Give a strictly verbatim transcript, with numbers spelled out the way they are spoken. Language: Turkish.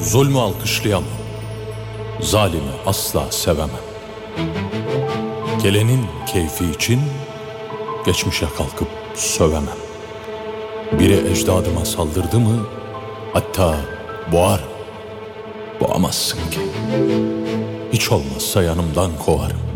Zulmü alkışlayamam, zalimi asla sevemem. Gelenin keyfi için geçmişe kalkıp sövemem. Biri ecdadıma saldırdı mı hatta boğarım. Boğamazsın ki. Hiç olmazsa yanımdan kovarım.